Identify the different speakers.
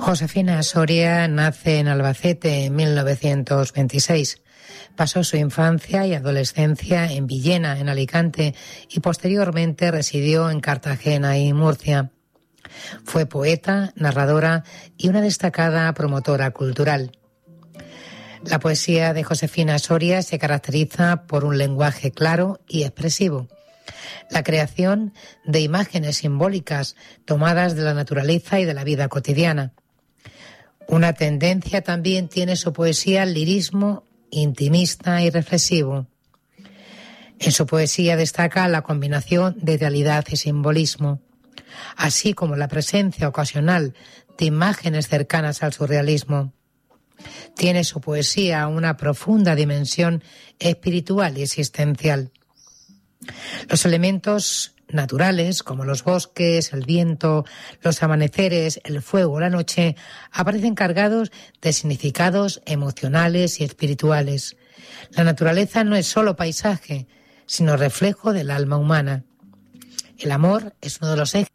Speaker 1: Josefina Soria nace en Albacete en 1926. Pasó su infancia y adolescencia en Villena, en Alicante, y posteriormente residió en Cartagena y Murcia. Fue poeta, narradora y una destacada promotora cultural. La poesía de Josefina Soria se caracteriza por un lenguaje claro y expresivo. La creación de imágenes simbólicas tomadas de la naturaleza y de la vida cotidiana. Una tendencia también tiene su poesía al lirismo intimista y reflexivo. En su poesía destaca la combinación de realidad y simbolismo, así como la presencia ocasional de imágenes cercanas al surrealismo. Tiene su poesía una profunda dimensión espiritual y existencial. Los elementos naturales, como los bosques, el viento, los amaneceres, el fuego, la noche, aparecen cargados de significados emocionales y espirituales. La naturaleza no es solo paisaje, sino reflejo del alma humana. El amor es uno de los ejes